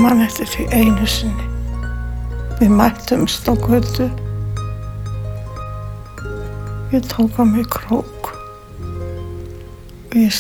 man eftir því einu sinni. Við mættumst á götu. Ég tók á mig krók og ég